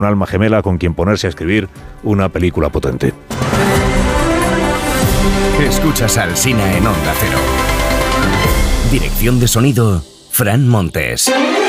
un alma gemela con quien ponerse a escribir una película potente. Escuchas Alsina en Onda Cero. Dirección de sonido, Fran Montes.